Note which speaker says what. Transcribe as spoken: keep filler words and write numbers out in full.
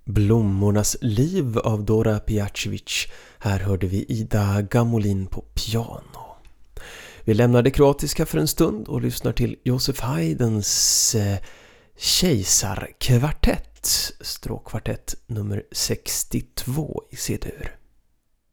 Speaker 1: Blommornas liv av Dora Pejacevic. Här hörde vi Ida Gamolin på piano. Vi lämnar det kroatiska för en stund och lyssnar till Josef Haydns eh, Kejsarkvartett, stråkkvartett nummer sextiotvå i C-dur.